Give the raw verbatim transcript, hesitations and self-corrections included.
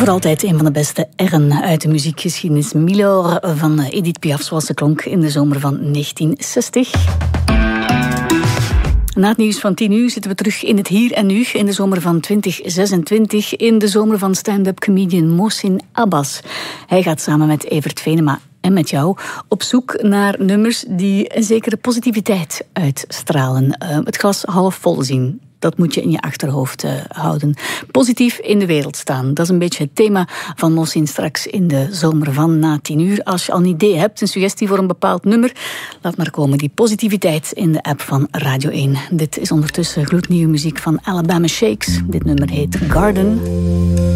Voor altijd een van de beste R'en uit de muziekgeschiedenis. Milor van Edith Piaf, zoals ze klonk in de zomer van negentien zestig. Na het nieuws van tien uur zitten we terug in het hier en nu. In de zomer van twintig zesentwintig. In de zomer van stand-up comedian Mohsin Abbas. Hij gaat samen met Evert Venema en met jou op zoek naar nummers die een zekere positiviteit uitstralen. Uh, het glas half vol zien. Dat moet je in je achterhoofd uh, houden. Positief in de wereld staan. Dat is een beetje het thema van Mohsin straks in de zomer van na tien uur. Als je al een idee hebt, een suggestie voor een bepaald nummer, laat maar komen. Die positiviteit in de app van Radio één. Dit is ondertussen gloednieuwe muziek van Alabama Shakes. Dit nummer heet Garden.